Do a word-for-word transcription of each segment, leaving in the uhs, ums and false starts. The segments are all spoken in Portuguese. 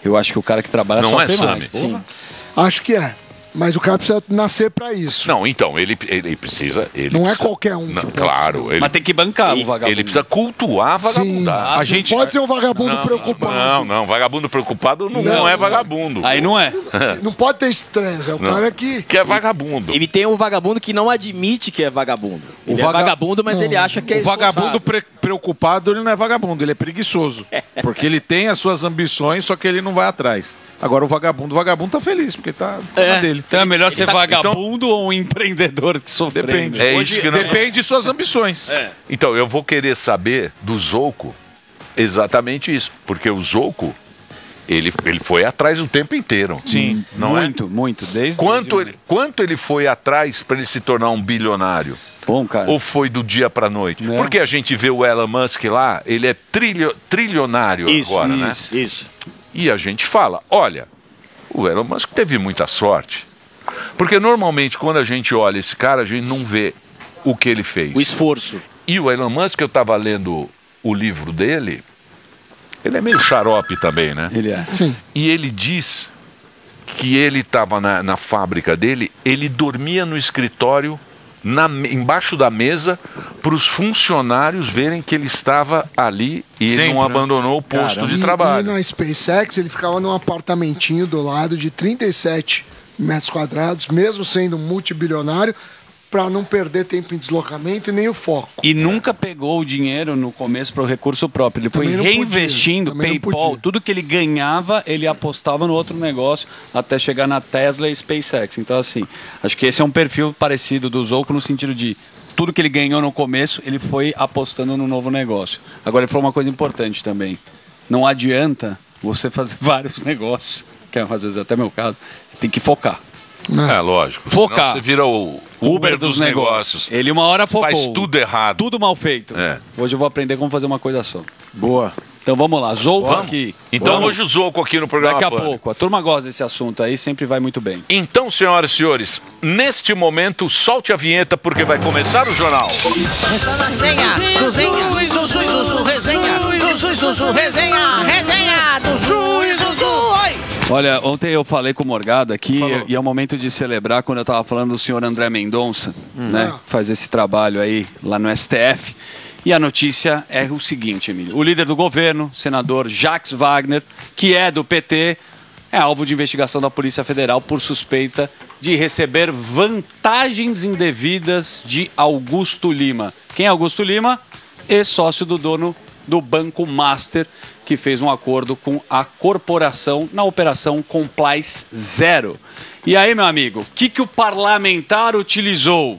Eu acho que o cara que trabalha Não sofre é, mais. Sami? Sim. Acho que é. Mas o cara precisa nascer pra isso. Não, então, ele, ele precisa... Ele Não precisa, é qualquer um. Não, que pode claro. ser. Ele, Mas tem que bancar o vagabundo. ele precisa cultuar a vagabundagem. A gente pode ser um vagabundo não, preocupado. Não, não. Vagabundo preocupado não, não, Não, é não. vagabundo. Aí não é. Não pode ter estresse. É o Não. cara que... Que é vagabundo. E tem um vagabundo que não admite que é vagabundo. Ele vaga- é vagabundo, mas Não. ele acha que é O vagabundo esforçado. pre- preocupado, ele não é vagabundo, ele é preguiçoso. Porque ele tem as suas ambições, só que ele não vai atrás. Agora o vagabundo, o vagabundo tá feliz, porque tá tá na dele. Então é melhor ser tá- vagabundo ou um empreendedor que sofrendo? Depende. É Hoje, isso que nós- depende de suas ambições. Então, eu vou querer saber do Zouco exatamente isso. Porque o Zouco, ele, ele foi atrás o tempo inteiro. Sim. Não é? muito, muito. Desde, Quanto desde... ele, quanto ele foi atrás para ele se tornar um bilionário? Bom, cara. Ou foi do dia para noite? Né? Porque a gente vê o Elon Musk lá, ele é trilho, trilionário Isso, agora, né? isso, isso. E a gente fala, olha, o Elon Musk teve muita sorte. Porque normalmente quando a gente olha esse cara, a gente não vê o que ele fez. O esforço. E o Elon Musk, eu estava lendo o livro dele, ele é meio xarope também, né? Ele é. Sim. E ele diz que ele estava na, na fábrica dele, ele dormia no escritório, na, embaixo da mesa, para os funcionários verem que ele estava ali e ele Sempre, não né? abandonou o posto Caramba. de E, trabalho. e na SpaceX ele ficava num apartamentinho do lado de trinta e sete metros quadrados, mesmo sendo um multibilionário, para não perder tempo em deslocamento e nem o foco. E nunca pegou o dinheiro no começo para o recurso próprio. Ele foi Também não podia, reinvestindo, também não PayPal, podia. tudo que ele ganhava, ele apostava no outro negócio até chegar na Tesla e SpaceX. Então, assim, acho que esse é um perfil parecido do Zouco no sentido de tudo que ele ganhou no começo, ele foi apostando no novo negócio. Agora, ele falou uma coisa importante também. Não adianta você fazer vários negócios, que é às vezes até meu caso, tem que focar. É, lógico. Focar. Senão você vira o Uber, dos, negócios. Ele uma hora focou. Faz tudo errado. Tudo mal feito. É. Hoje eu vou aprender como fazer uma coisa só. Boa. Então vamos lá, Zouco Vamos. aqui. Então Vamos. hoje o Zouco aqui no programa Daqui a Pânico. pouco. A turma gosta desse assunto aí, sempre vai muito bem. Então, senhoras e senhores, neste momento, solte a vinheta porque vai começar o jornal. Começando a resenha do Zenha, do Zui Zuzu, resenha do Zui Zuzu, resenha, resenha do Zui Zuzu, oi! Olha, ontem eu falei com o Morgado aqui e é o momento de celebrar quando eu estava falando do senhor André Mendonça, né? Que faz esse trabalho aí lá no S T F. E a notícia é o seguinte, Emílio. O líder do governo, senador Jacques Wagner, que é do P T, é alvo de investigação da Polícia Federal por suspeita de receber vantagens indevidas de Augusto Lima. Quem é Augusto Lima? Ex-sócio do dono do Banco Master, que fez um acordo com a corporação na Operação Complice Zero. E aí, meu amigo, o que, que o parlamentar utilizou?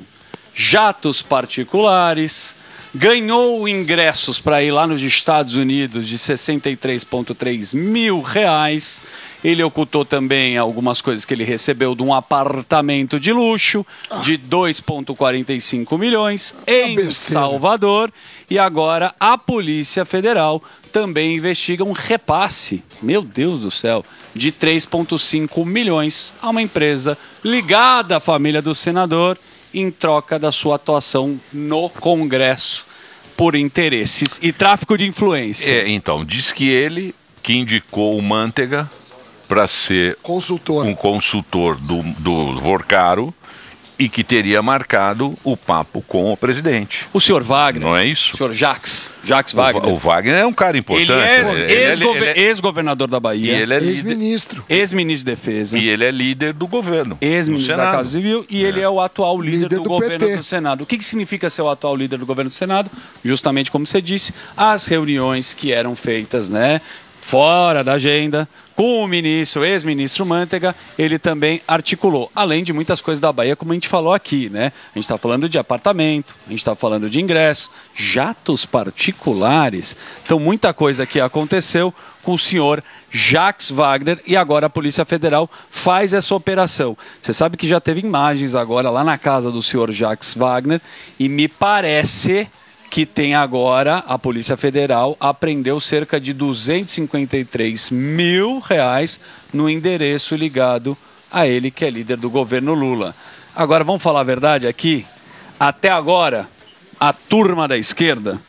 Jatos particulares, ganhou ingressos para ir lá nos Estados Unidos de sessenta e três vírgula três mil reais. Ele ocultou também algumas coisas que ele recebeu de um apartamento de luxo de dois vírgula quarenta e cinco milhões em besteira. Salvador. E agora a Polícia Federal também investiga um repasse, meu Deus do céu, de três vírgula cinco milhões a uma empresa ligada à família do senador em troca da sua atuação no Congresso por interesses e tráfico de influência. É, então, diz que ele que indicou o Manteiga para ser Consultor. um consultor do, do Vorcaro e que teria marcado o papo com o presidente. O senhor Wagner, Não é isso? o senhor Jacques, Jacques O, Va- Wagner, o Wagner é um cara importante. ele é Ele- ele- ex-gover- ele é- ex-governador da e Bahia, ele é líder, Ex-ministro. ex-ministro de Defesa, e ele é líder do governo. ex-ministro no da Senado. Casa Civil e ele é o atual líder, Líder do, do governo P T. do Senado. O que, que significa ser o atual líder do governo do Senado? Justamente como você disse, as reuniões que eram feitas, né, fora da agenda, com o ministro, ex-ministro Manteiga, ele também articulou, além de muitas coisas da Bahia, como a gente falou aqui, né? A gente está falando de apartamento, a gente está falando de ingresso, jatos particulares. Então, muita coisa que aconteceu com o senhor Jacques Wagner e agora a Polícia Federal faz essa operação. Você sabe que já teve imagens agora lá na casa do senhor Jacques Wagner e me parece que tem agora, a Polícia Federal apreendeu cerca de duzentos e cinquenta e três mil reais no endereço ligado a ele, que é líder do governo Lula. Agora, vamos falar a verdade aqui? Até agora, a turma da esquerda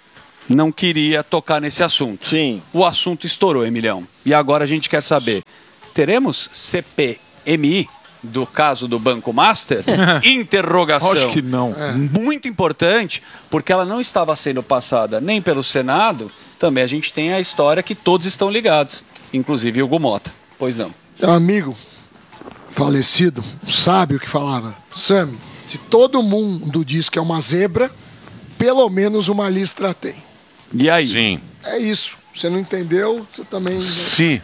não queria tocar nesse assunto. Sim. O assunto estourou, Emilhão. E agora a gente quer saber, teremos C P M I do caso do Banco Master? Interrogação. Acho que não. É. Muito importante, porque ela não estava sendo passada nem pelo Senado, também a gente tem a história que todos estão ligados, inclusive o Hugo Mota. Pois não. É um amigo falecido, um sábio que falava, Sami, se todo mundo diz que é uma zebra, pelo menos uma listra tem. E aí? Sim. É isso. Você não entendeu, você também... Se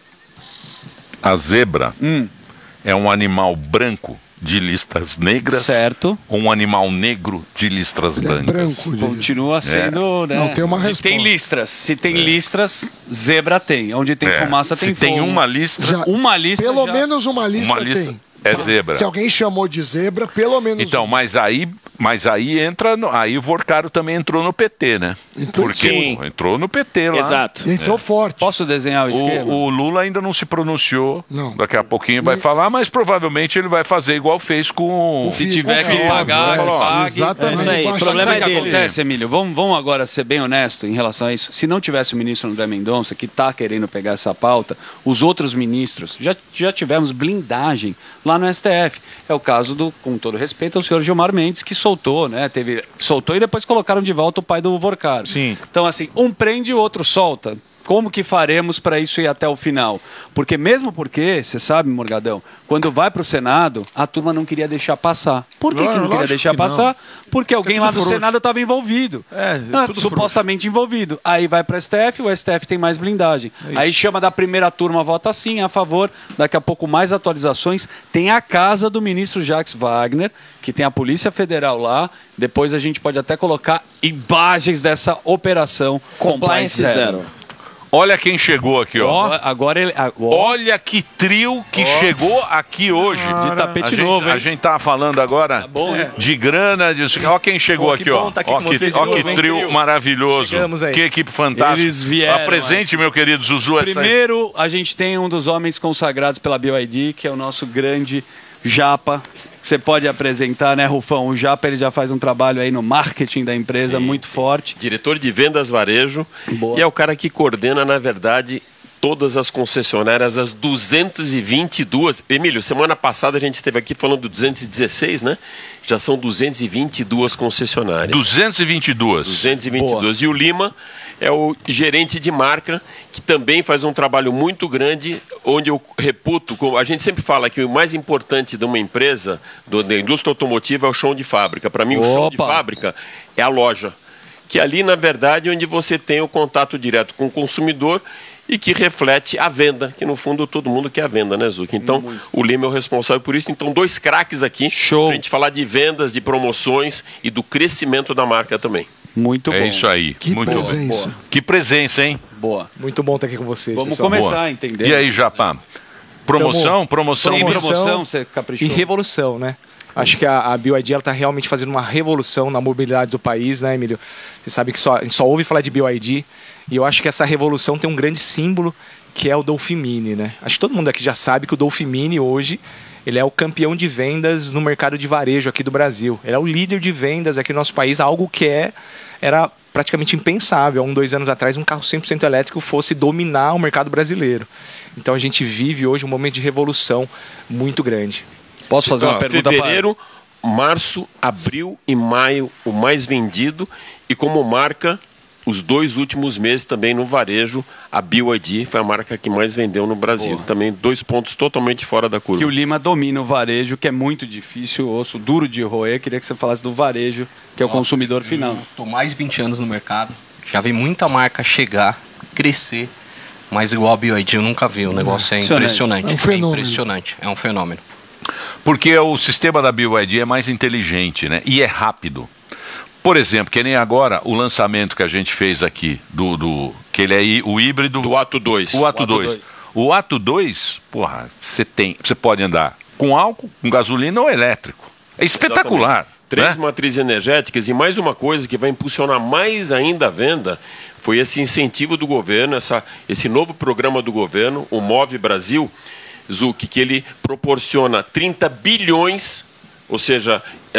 a zebra hum. é um animal branco de listras negras, certo, ou um animal negro de listras Ele brancas. É branco, continua sendo, é. né? Não tem uma resposta. Se tem listras, se tem é. listras, zebra tem. Onde tem é. fumaça tem se fogo. Se tem uma listra, já, uma lista pelo já... menos uma lista, uma lista tem. É zebra. Se alguém chamou de zebra, pelo menos. Então, uma. mas aí, mas aí entra, no, aí o Vorcaro também entrou no P T, né? Entrou, Porque sim. entrou no P T lá. Exato. Entrou é. forte. Posso desenhar o esquema? O, o Lula ainda não se pronunciou. Não. Daqui a pouquinho vai falar, mas provavelmente ele vai fazer igual fez com. Se com tiver que pagar, falar, pague. Exatamente. É isso aí. O problema Sabe é o que dele. acontece, Emílio? Vamos, vamos agora ser bem honesto em relação a isso. Se não tivesse o ministro André Mendonça, que está querendo pegar essa pauta, os outros ministros, já, já tivemos blindagem lá no S T F. É o caso do, com todo respeito, o senhor Gilmar Mendes, que soltou, né? Teve, soltou e depois colocaram de volta o pai do Vorcaro. Sim. Então, assim, um prende e o outro solta. Como que faremos para isso ir até o final? Porque mesmo porque, você sabe, Morgadão, quando vai para o Senado, a turma não queria deixar passar. Por que, Não, que não queria deixar que passar? Não. Porque alguém é lá do frouxo. Senado estava envolvido. É, ah, tudo supostamente frouxo. envolvido. Aí vai para o S T F, o S T F tem mais blindagem. É Aí chama da primeira turma, vota sim, a favor. Daqui a pouco mais atualizações. Tem a casa do ministro Jacques Wagner, que tem a Polícia Federal lá. Depois a gente pode até colocar imagens dessa operação Compliance Zero. zero. Olha quem chegou aqui, ó. Oh, agora ele. Oh. Olha que trio que oh. chegou aqui hoje. De tapete a novo, gente, A gente tava falando agora tá bom, é. de grana. De... Olha quem chegou oh, que aqui, ó. Tá aqui ó, que, ó que trio bem, maravilhoso. Que equipe fantástica. Eles vieram. Apresente, meu querido Zuzu. Primeiro, essa... a gente tem um dos homens consagrados pela B Y D, que é o nosso grande Japa. Você pode apresentar, né, Rufão? O Japa ele já faz um trabalho aí no marketing da empresa sim, muito sim. forte. Diretor de vendas varejo. Boa. E é o cara que coordena, na verdade, todas as concessionárias, as duzentas e vinte e duas. Emílio, semana passada a gente esteve aqui falando do duzentos e dezesseis, né? Já são duzentas e vinte e duas concessionárias. duzentas e vinte e duas. duzentas e vinte e duas. Boa. E o Lima é o gerente de marca, que também faz um trabalho muito grande, onde eu reputo, a gente sempre fala que o mais importante de uma empresa, do, da indústria automotiva, é o chão de fábrica. Para mim, Opa. o chão de fábrica é a loja, que é ali, na verdade, onde você tem o contato direto com o consumidor e que reflete a venda, que no fundo todo mundo quer a venda, né, Zuc? Então, muito. o Lima é o responsável por isso. Então, dois craques aqui, para a gente falar de vendas, de promoções e do crescimento da marca também. Muito bom. É isso aí. Que muito presença. Bom. Que presença, hein? Boa. Muito bom estar aqui com vocês, Vamos pessoal. começar Boa. a entender. E aí, Japa? Promoção? Promoção? Tem promoção, você caprichou. E revolução, né? Acho que a, a B Y D está realmente fazendo uma revolução na mobilidade do país, né, Emílio? Você sabe que só, a gente só ouve falar de B Y D e eu acho que essa revolução tem um grande símbolo, que é o Dolphin Mini, né? Acho que todo mundo aqui já sabe que o Dolphin Mini hoje ele é o campeão de vendas no mercado de varejo aqui do Brasil. Ele é o líder de vendas aqui no nosso país, algo que é, era praticamente impensável. Há um, dois anos atrás, um carro cem por cento elétrico fosse dominar o mercado brasileiro. Então a gente vive hoje um momento de revolução muito grande. Posso fazer uma ah, pergunta? Fevereiro, para... março, abril e maio, o mais vendido. E como marca, os dois últimos meses também no varejo, a B Y D foi a marca que mais vendeu no Brasil. Boa. Também dois pontos totalmente fora da curva. Que o Lima domina o varejo, que é muito difícil, osso duro de roer. Queria que você falasse do varejo, que é o consumidor final. Estou mais de vinte anos no mercado, já vi muita marca chegar, crescer, mas igual a B Y D eu nunca vi. O negócio é impressionante. É um fenômeno. É impressionante, é um fenômeno. Porque o sistema da B Y D é mais inteligente, né? E é rápido. Por exemplo, que nem agora o lançamento que a gente fez aqui, do, do que ele é o híbrido... Do Ato dois. O Ato dois. O Ato dois, porra, você tem, você pode andar com álcool, com gasolina ou elétrico. É espetacular. Exatamente. Três né? matrizes energéticas e mais uma coisa que vai impulsionar mais ainda a venda foi esse incentivo do governo, essa, esse novo programa do governo, o Move Brasil, Zuc, que ele proporciona trinta bilhões, ou seja... É,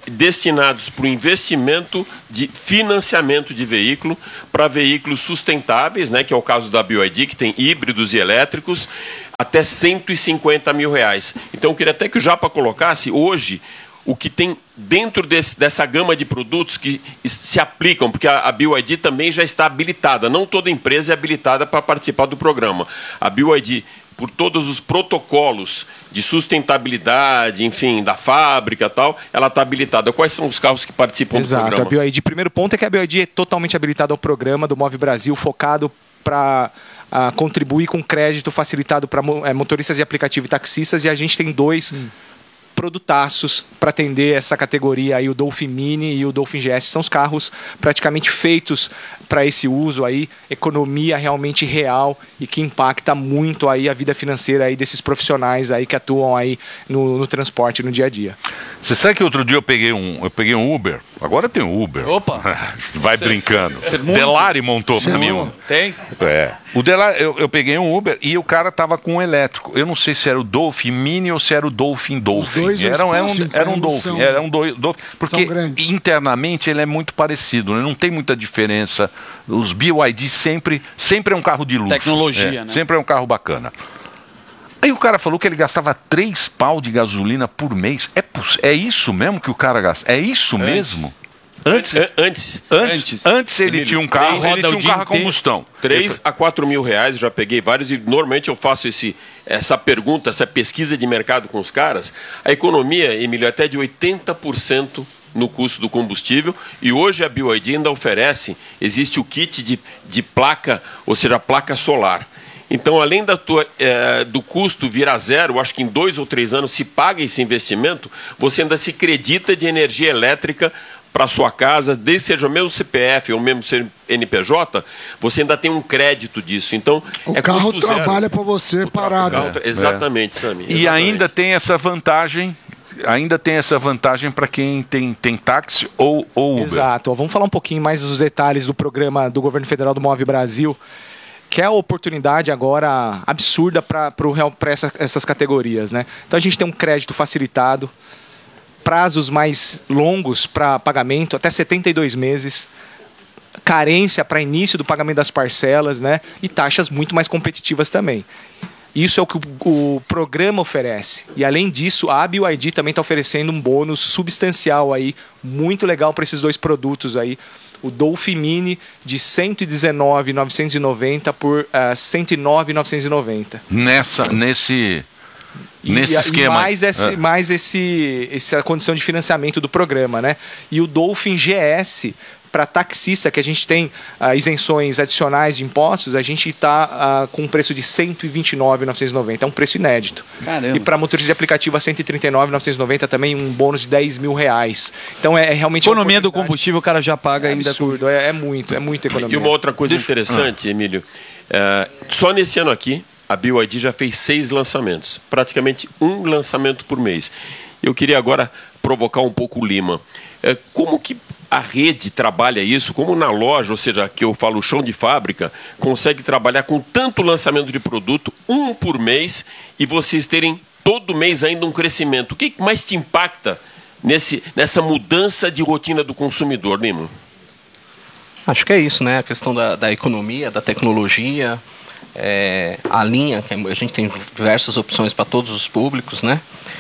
destinados para o investimento de financiamento de veículo para veículos sustentáveis, né, que é o caso da B Y D, que tem híbridos e elétricos, até cento e cinquenta mil reais. Então, eu queria até que o Japa colocasse hoje o que tem dentro desse, dessa gama de produtos que se aplicam, porque a, a B Y D também já está habilitada. Não toda empresa é habilitada para participar do programa. A B Y D, por todos os protocolos de sustentabilidade, enfim, da fábrica e tal, ela está habilitada. Quais são os carros que participam Exato, do programa? A B Y D, primeiro ponto é que a B Y D é totalmente habilitada ao programa do Move Brasil, focado para uh, contribuir com crédito facilitado para uh, motoristas de aplicativo e taxistas, e a gente tem dois hum. produtaços para atender essa categoria aí, o Dolphin Mini e o Dolphin G S. São os carros praticamente feitos para esse uso aí, economia realmente real e que impacta muito aí a vida financeira aí desses profissionais aí que atuam aí no, no transporte no dia a dia. Você sabe que outro dia eu peguei um, eu peguei um Uber, agora tem um Uber. Opa! Vai Cê, brincando. Cê Delari montou para mim um. Tem? É. O Delari, eu, eu peguei um Uber e o cara tava com um elétrico. Eu não sei se era o Dolphin Mini ou se era o Dolphin Dolphin. Os dois era, um, era, um, espaço, era um Dolphin. Era um do, Dolphin. Porque internamente ele é muito parecido, né? Não tem muita diferença. Os B Y D sempre, sempre é um carro de luxo. Tecnologia, é, né? Sempre é um carro bacana. Aí o cara falou que ele gastava três pau de gasolina por mês. É, é isso mesmo que o cara gasta? É isso antes. mesmo? Antes, antes, antes, antes, antes ele Emílio, tinha um carro, ele tinha um carro a combustão. três a quatro mil reais, já peguei vários e normalmente eu faço esse, essa pergunta, essa pesquisa de mercado com os caras. A economia, Emílio, é até de oitenta por cento no custo do combustível, e hoje a B Y D ainda oferece, existe o kit de, de placa, ou seja, placa solar. Então, além da tua, é, do custo virar zero, acho que em dois ou três anos se paga esse investimento, você ainda se acredita de energia elétrica para a sua casa, desde que seja o mesmo C P F ou mesmo C N P J, você ainda tem um crédito disso. Então, o é carro custo trabalha para você o parado. Carro, é. Exatamente, Sami. E exatamente. ainda tem essa vantagem... Ainda tem essa vantagem para quem tem, tem táxi ou, ou Uber. Exato. Vamos falar um pouquinho mais dos detalhes do programa do Governo Federal do Move Brasil, que é a oportunidade agora absurda para essa, essas categorias, né? Então a gente tem um crédito facilitado, prazos mais longos para pagamento, até setenta e dois meses, carência para início do pagamento das parcelas, né? E taxas muito mais competitivas também. Isso é o que o, o programa oferece. E além disso, a B Y D também está oferecendo um bônus substancial aí, muito legal para esses dois produtos aí. O Dolphin Mini de cento e dezenove mil novecentos e noventa por uh, cento e nove mil novecentos e noventa. Nessa, nesse, e, nesse e, esquema. E mais, esse, é. mais esse, essa condição de financiamento do programa, né? E o Dolphin G S, para taxista, que a gente tem uh, isenções adicionais de impostos, a gente está uh, com um preço de cento e vinte e nove mil novecentos e noventa. É um preço inédito. Caramba. E para motorista de aplicativo a cento e trinta e nove mil novecentos e noventa também um bônus de dez mil reais. Então é, é realmente... Economia do combustível o cara já paga é ainda. Absurdo, é, é muito, é muito economia. E uma outra coisa Deixa... interessante, ah. Emílio, é, só nesse ano aqui, a B Y D já fez seis lançamentos. Praticamente um lançamento por mês. Eu queria agora provocar um pouco o Lima. É, como que a rede trabalha isso, como na loja, ou seja, que eu falo chão de fábrica, consegue trabalhar com tanto lançamento de produto, um por mês, e vocês terem todo mês ainda um crescimento. O que mais te impacta nesse, nessa mudança de rotina do consumidor, Lima? Acho que é isso, né? A questão da, da economia, da tecnologia, é, a linha, que a gente tem diversas opções para todos os públicos, né?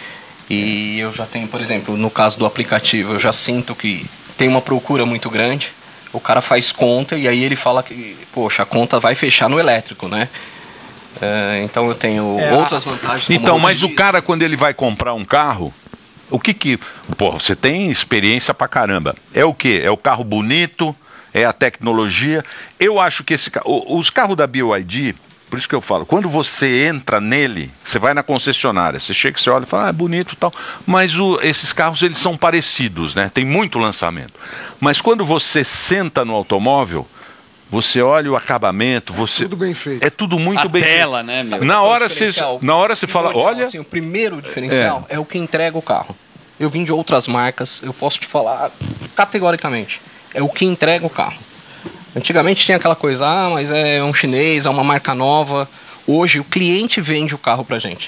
E eu já tenho, por exemplo, no caso do aplicativo, eu já sinto que tem uma procura muito grande, o cara faz conta e aí ele fala que, poxa, a conta vai fechar no elétrico, né? Uh, então eu tenho é, outras vantagens. Então, mas o cara, quando ele vai comprar um carro, o que que... Pô, você tem experiência pra caramba. É o quê? É o carro bonito? É a tecnologia? Eu acho que esse os carros da B Y D... Por isso que eu falo, quando você entra nele, você vai na concessionária, você chega e você olha e fala, ah, é bonito e tal. Mas o, esses carros, eles são parecidos, né? Tem muito lançamento. Mas quando você senta no automóvel, você olha o acabamento, você... Tudo bem feito. É tudo muito a bem tela, feito. né, meu? Na hora você, na hora você fala, olha... Assim, o primeiro diferencial é. é o que entrega o carro. Eu vim de outras marcas, eu posso te falar categoricamente. É o que entrega o carro. Antigamente tinha aquela coisa, ah, mas é um chinês, é uma marca nova. Hoje o cliente vende o carro pra gente.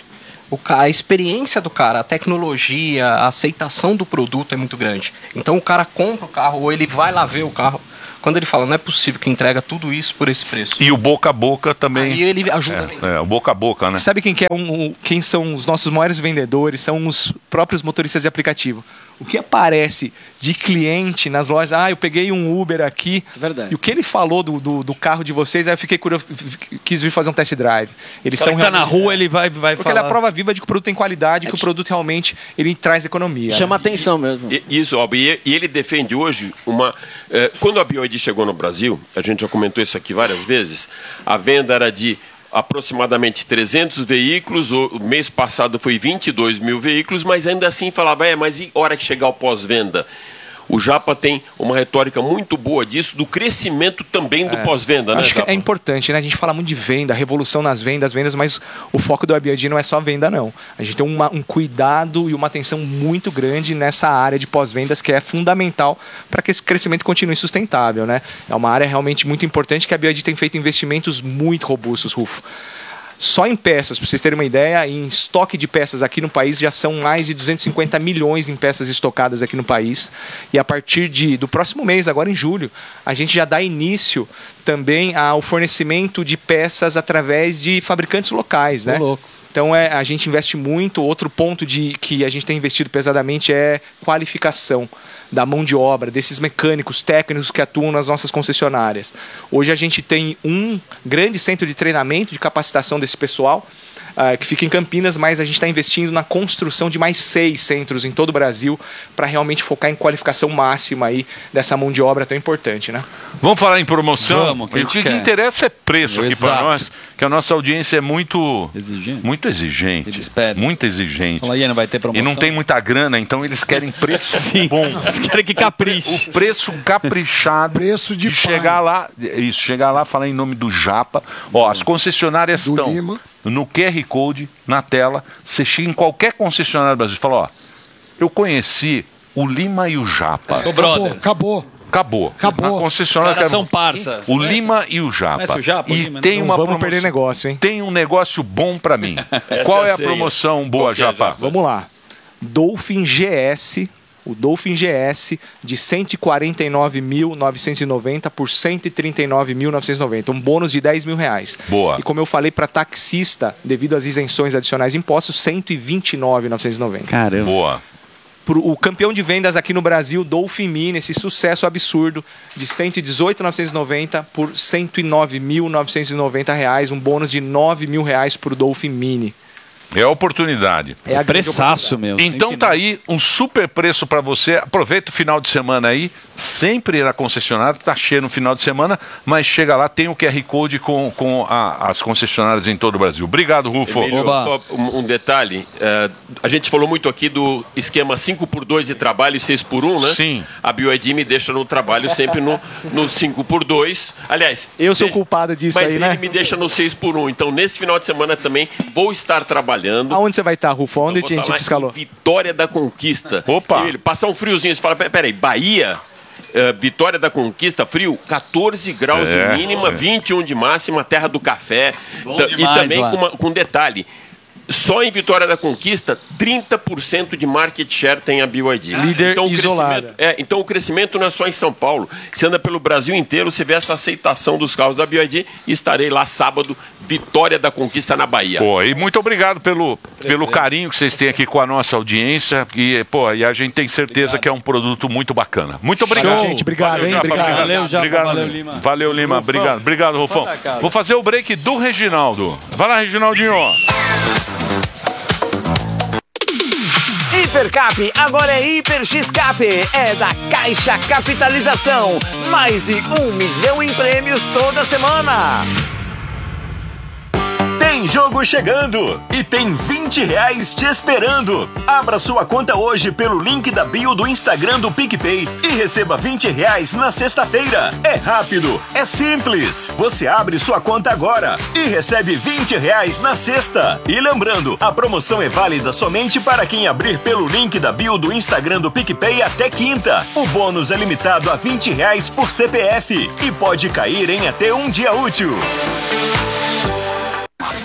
o, ca- a experiência do cara, a tecnologia, a aceitação do produto é muito grande. Então o cara compra o carro ou ele vai lá ver o carro. Quando ele fala, não é possível que entrega tudo isso por esse preço. E o boca a boca também. Aí ele ajuda a É, vender. é, o boca a boca, né? Sabe quem, que é um, um- quem são os nossos maiores vendedores? São os próprios motoristas de aplicativo. O que aparece de cliente nas lojas, ah, eu peguei um Uber aqui. Verdade. E o que ele falou do, do, do carro de vocês, aí eu fiquei curioso, quis vir fazer um test drive. Eles São são tá na realmente- rua, ele vai, vai Porque falar. ele é a prova viva de que o produto tem qualidade, que o produto realmente ele traz economia. Chama atenção mesmo. E- Isso, Alba, e e ele defende hoje uma. eh, quando a B Y D chegou no Brasil, a gente já comentou isso aqui várias vezes, a venda era de aproximadamente trezentos veículos, o o mês passado foi vinte e dois mil veículos, mas ainda assim falava, é, mas e hora que chegar o pós-venda? O Japa tem uma retórica muito boa disso, do crescimento também do pós-venda, né, Acho que Japa? é importante, né? A gente fala muito de venda, revolução nas vendas, vendas, mas o foco do A B I D não é só venda, não. A gente tem uma- um cuidado e uma atenção muito grande nessa área de pós-vendas que é fundamental para que esse crescimento continue sustentável, né? É uma área realmente muito importante que a A B I D tem feito investimentos muito robustos, Rufo. Só em peças, para vocês terem uma ideia, em estoque de peças aqui no país já são mais de duzentos e cinquenta milhões em peças estocadas aqui no país. E a partir de, do próximo mês, agora em julho, a gente já dá início também ao fornecimento de peças através de fabricantes locais, né? Então é, a gente investe muito. Outro ponto de, que a gente tem investido pesadamente é qualificação da mão de obra, desses mecânicos técnicos que atuam nas nossas concessionárias. Hoje a gente tem um grande centro de treinamento, de capacitação desse pessoal, ah, que fica em Campinas, mas a gente está investindo na construção de mais seis centros em todo o Brasil para realmente focar em qualificação máxima aí dessa mão de obra tão importante, né? Vamos falar em promoção? Vamos, que a o gente que, que quer. interessa é preço aqui para Exato. nós, que a nossa audiência é muito Exigente. muito exigente. Eles pedem. Muito exigente. Fala aí, não vai ter E promoção. não tem muita grana, então eles querem preço Sim, bom. eles querem que capriche. O preço caprichado. Preço de chegar lá, isso, chegar lá, falar em nome do Japa. Ó, as concessionárias Do estão Lima. no Q R Code, na tela. Você chega em qualquer concessionária do Brasil e fala, ó, eu conheci o Lima e o Japa. Ô, Acabou, brother. acabou. Acabou. Acabou. A concessionária Caras quer- são parça. O Lima e o Japa. Conhece o Japa, o E Lima? tem Não uma vamos promoção. perder negócio, hein? Tem um negócio bom pra mim. Essa Qual é é a a senha. promoção boa, Qual que é, Japa? Japa? Vamos lá. Dolphin G S, o Dolphin G S de cento e quarenta e nove mil novecentos e noventa por cento e trinta e nove mil novecentos e noventa, um bônus de dez mil reais. Boa. E como eu falei para taxista, devido às isenções adicionais de impostos, cento e vinte e nove mil novecentos e noventa. Caramba. Boa. Pro, o campeão de vendas aqui no Brasil, Dolphin Mini, esse sucesso absurdo de cento e dezoito mil novecentos e noventa por cento e nove mil novecentos e noventa reais, um bônus de nove mil reais para o Dolphin Mini. É a oportunidade. É a grande Preçaço, meu. Então tá aí um super preço pra você. Aproveita o final de semana aí. Sempre na concessionária, tá cheio no final de semana, mas chega lá, tem o Q R Code com, com a- as concessionárias em todo o Brasil. Obrigado, Rufo. Emílio, Oba. só um, um detalhe. eh, a gente falou muito aqui do esquema cinco por dois de trabalho e seis por um, né? Sim. A B Y D me deixa no trabalho sempre no, no cinco por dois. Aliás, Eu sou se- culpado disso mas aí, ele né? me deixa no seis por um. Então, nesse final de semana também vou estar trabalhando. Aonde você vai estar, Rufo? Onde Eu a vou gente tá te lá escalou? em Vitória da Conquista. Opa. Emílio, passar um friozinho, você fala, "Pera- peraí, Bahia, eh, Vitória da Conquista, frio, catorze graus É, de mínima, é. vinte e um de máxima, terra do café. Bom Ta- demais e também lá. com, uma- com detalhe, só em Vitória da Conquista, trinta por cento de market share tem a B Y D. Líder o isolada. crescimento- É, então o crescimento não é só em São Paulo. Você anda pelo Brasil inteiro, você vê essa aceitação dos carros da B Y D e estarei lá sábado, Vitória da Conquista na Bahia. Pô, e muito obrigado pelo, pelo carinho que vocês têm aqui com a nossa audiência. E, pô, e a gente tem certeza que é um produto muito bacana. Muito obrigado. Show. Gente, obrigado, Valeu, hein? Japa, Obrigado. Valeu, Japa, Obrigado. valeu, Lima. Valeu, Lima. Rufão. Obrigado. Obrigado, Rufão. Fala, cara. Vou fazer o break do Reginaldo. Vai lá, Reginaldinho. Hipercap agora é Hiper X-Cap, é da Caixa Capitalização. Mais de um milhão em prêmios toda semana. Tem jogo chegando e tem vinte reais te esperando. Abra sua conta hoje pelo link da bio do Instagram do PicPay e receba vinte reais na sexta-feira. É rápido, é simples. Você abre sua conta agora e recebe vinte reais na sexta. E lembrando, a promoção é válida somente para quem abrir pelo link da bio do Instagram do PicPay até quinta. O bônus é limitado a vinte reais por C P F e pode cair em até um dia útil.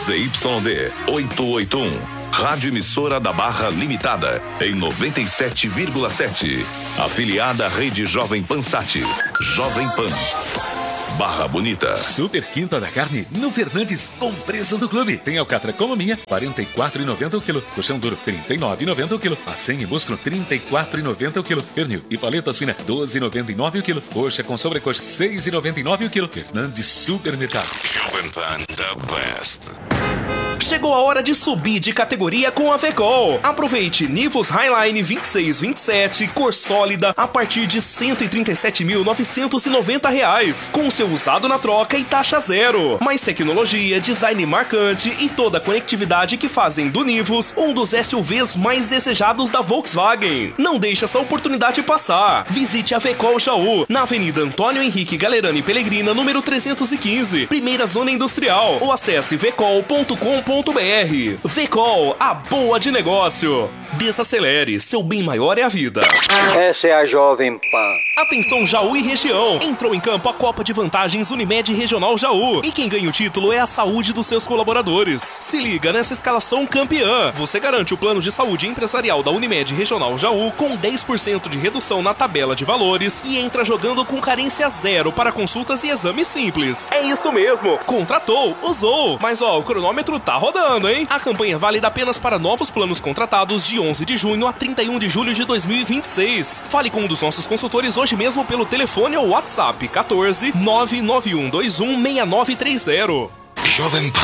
Z Y D oitocentos e oitenta e um. Rádio Emissora da Barra Limitada, em noventa e sete vírgula sete. Afiliada à Rede Jovem Pan Sat. Jovem Pan. Barra Bonita. Super Quinta da Carne no Fernandes, com preço do clube. Tem alcatra como minha, quarenta e quatro reais e noventa centavos o quilo. Colchão duro, trinta e nove reais e noventa centavos o quilo. Acém e músculo, trinta e quatro reais e noventa centavos o quilo. Pernil e paletas finas, doze reais e noventa e nove centavos o quilo. Coxa com sobrecoxa, seis reais e noventa e nove centavos o quilo. Fernandes Supermercado. Jovem Pan, the best. Chegou a hora de subir de categoria com a Vecol. Aproveite Nivus Highline vinte e seis vinte e sete, cor sólida, a partir de cento e trinta e sete mil novecentos e noventa reais, com seu usado na troca e taxa zero. Mais tecnologia, design marcante e toda a conectividade que fazem do Nivus um dos S U Vs mais desejados da Volkswagen. Não deixe essa oportunidade passar. Visite a Vecol Jaú, na Avenida Antônio Henrique Galerani Pellegrina, número trezentos e quinze, primeira zona industrial, ou acesse vecol ponto com ponto br. Vecol, a boa de negócio. Desacelere, seu bem maior é a vida. Essa é a Jovem Pan. Atenção Jaú e região. Entrou em campo a Copa de Vantagens Unimed Regional Jaú. E quem ganha o título é a saúde dos seus colaboradores. Se liga nessa escalação campeã. Você garante o plano de saúde empresarial da Unimed Regional Jaú com dez por cento de redução na tabela de valores e entra jogando com carência zero para consultas e exames simples. É isso mesmo. Contratou, usou. Mas ó, o cronômetro tá rodando, hein? A campanha é válida apenas para novos planos contratados de onze de junho a trinta e um de julho de dois mil e vinte e seis. Fale com um dos nossos consultores hoje mesmo pelo telefone ou WhatsApp quatorze, nove nove um dois um, seis nove três zero. Jovem Pan.